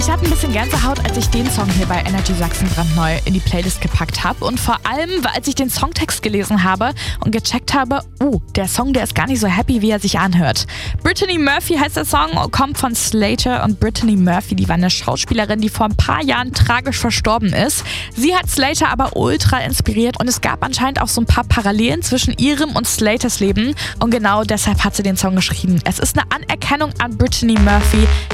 hatte ein bisschen Gänsehaut, als ich den Song hier bei Energy Sachsen brandneu in die Playlist gepackt habe. Und vor allem, als ich den Songtext gelesen habe und gecheckt habe, der Song, der ist gar nicht so happy, wie er sich anhört. Brittany Murphy heißt der Song, kommt von Slater. Und Brittany Murphy, die war eine Schauspielerin, die vor ein paar Jahren tragisch verstorben ist. Sie hat Slater aber ultra inspiriert und es gab anscheinend auch so ein paar Parallelen zwischen ihrem und Slaters Leben. Und genau deshalb hat sie den Song geschrieben. Es ist eine Anerkennung an Brittany Murphy.